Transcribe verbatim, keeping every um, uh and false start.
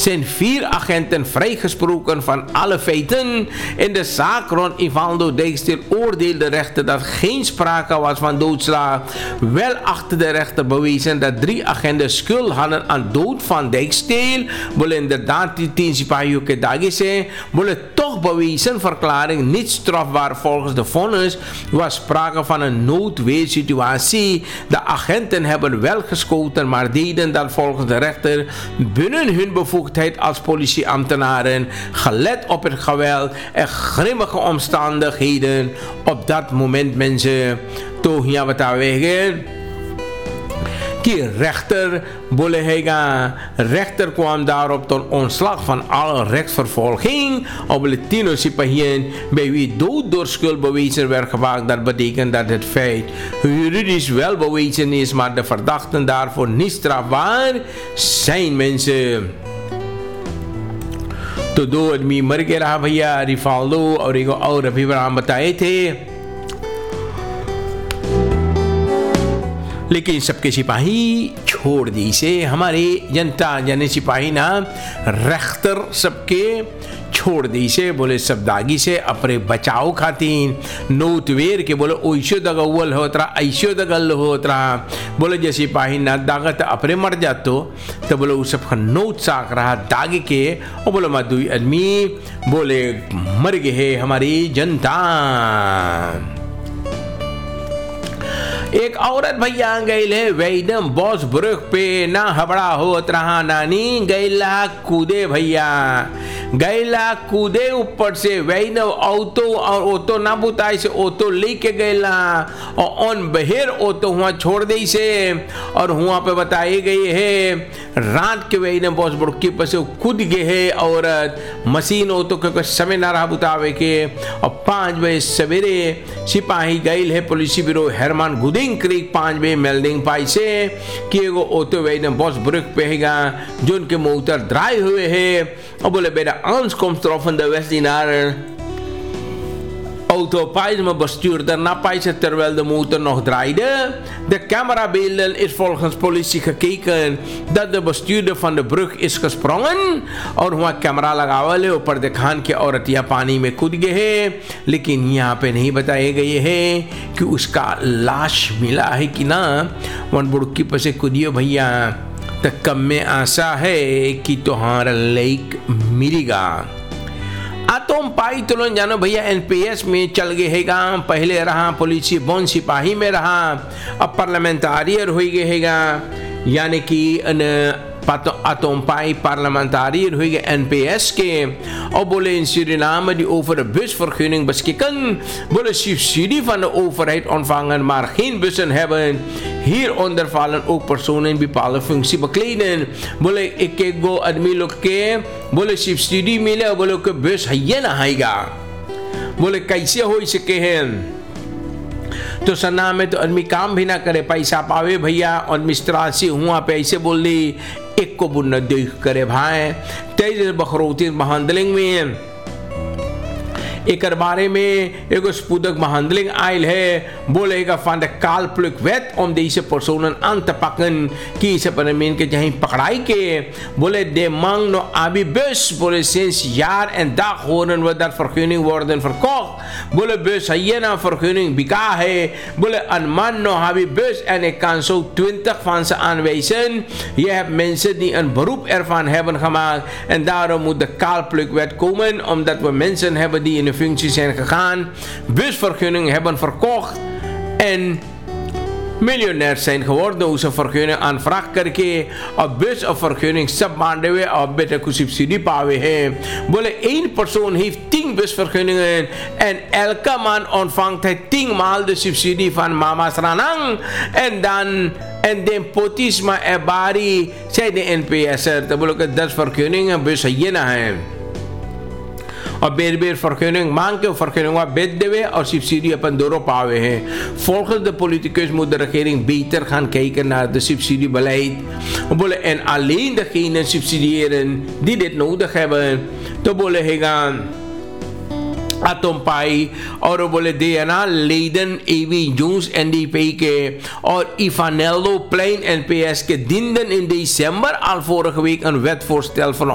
zijn vier agenten vrijgesproken van alle feiten. In de zaak rond Ivaldo Dijksteel oordeelde de rechter dat geen sprake was van doodslag. Wel achtte de rechter bewezen dat drie agenten schuld hadden aan dood van Dijksteel. Willen inderdaad die tien sipahiyo ke dage se. Willen toch bewezen verklaring niet strafbaar volgens de vonnis. Was sprake van een noodweersituatie. De agenten hebben wel geschoten, maar deden dat volgens de rechter binnen hun bevoegdheid als politieambtenaren, gelet op het geweld en grimmige omstandigheden op dat moment. Mensen toch hier wat wegen. Die rechter Bolehega rechter kwam daarop tot ontslag van alle rechtsvervolging op de tien sipahiën bij wie dood door schuld bewezen werd gemaakt. Dat betekent dat het feit juridisch wel bewezen is, maar de verdachten daarvoor niet strafbaar zijn. Mensen तो दो आदमी मर गए रहा भैया रिफाल्डो और एक और अभी हम बताए थे, लेकिन सबके सिपाही छोड़ दी से हमारे जनता यानी सिपाही ना रेख्तर सबके छोड़ दी से बोले सब दागी से अपने बचाव खातिर नोतवेर के बोले ओइशो दगल होत रहा ऐशो दगल होत रहा बोले जैसे सिपाही ना दागा तो अपने मर जातो तो बोले उस सब नोट साक रहा दागे के और बोले मधुई आदमी बोले मर गए है हमारी जनता। एक औरत भैया गई है वैदम बॉस ब्रुक पे ना हबड़ा होत रहा नानी गैला कूदे भैया गैला कूदे ऊपर से वैन ऑटो और ऑटो ना बुताई से ऑटो लेके गैला और ऑन बहेर ऑटो हुआ छोड़ दी से और हुआ पे बताई गई है रात के वैन बॉस ब्रुक के पास कूद गए है औरत मशीन ऑटो के समय ना रहा बुतावे के और पाँच बजे सवेरे सिपाही गई है पुलिस ब्यूरो हेरमान गुदिंग क्रीक पाँच बजे मेल्डिंग पाई से कि एगो ऑटो वैन बॉस ब्रुक पे हैगा जो उनके मोटर ड्राई हुए है और बोले बेटा aankomst de West-Dienaar auto pijs maar bestuurder na pijzen terwijl de motor nog draaide. De camerabeelden is volgens politie gekeken dat de bestuurder van de brug is gesprongen और वहाँ कैमरा लगा वाले ऊपर दिखान के औरत यह पानी में कूद गए है, लेकिन यहाँ पे नहीं बताए गए है कि उसका लाश मिला है कि ना। वन बुड़की पर से कूदियो भैया तो कम में आशा है कि तुम्हारा लेक मिलेगा। आतोम पाई तुलन जानो भैया एनपीएस में चल गए हैगा, पहले रहा पुलिस बन सिपाही में रहा अब पार्लियामेंटारियर हो गए हैगा, यानी कि आतोम पाई पार्लियामेंटारियर हो गए एनपीएस के और बोले in Suriname die over de busvergunning beschikken, willen subsidie van de overheid ontvangen, maar geen bussen hebben. Hieronder vallen ook personen in bepaalde functie bekleden. बोले एक एक गो आदमी लोग के बोले सब्सिडी मिले बोले के बस है ना आएगा, बोले कैसे हो सके हैं तो सन्ना में तो आदमी काम भी ना करे पैसा पावे भैया और मिस्त्रासी हुआ पे ऐसे बोल दी एक को बुन देख करे भाई तेज बखरोती महांदलिंग में एक बारे में एगो spoedig behandeling आयल है बोलेगा van de kaalpluk wet om deze personen aan te pakken kiezen van de mensen die pakarai ke बोले de mang no abi bus बोले sinds jaar en dag horen we dat vergunning worden verkocht बोले bus hij na vergunning bika है बोले een man no abi bus en ik kan zo twintig van ze aanwijzen. Je hebt mensen die een beroep ervan hebben gemaakt en daarom moet de kaalpluk wet komen omdat we mensen hebben die in de functie zijn gegaan, busvergunning hebben verkocht en miljonair zijn geworden. Hoe ze vergunning aanvraag करके और bus of vergunning सब मांडे हुए और बेटे को subsidie पावे हैं. बोले één persoon heeft tien busvergunningen en elke man ontvangt hij tien maal de subsidie van mama's ranang en dan en de potisma e bari zei de N P S er te बोले दस vergunningen bus है ना है और बेर बेर vergunning मांग के vergunning wat bed dewe और subsidie अपन दोनों पावे हैं. Volgens de politicus moet de regering beter gaan kijken naar de subsidiebeleid. En alleen degenen subsidiëren die dit nodig hebben. तो बोले हैगा Atompai और बोले देना लेडन एवी जोन्स एनडीपी के और Ivanello Plein N P S के दिनदन in december al vorige week een wetvoorstel van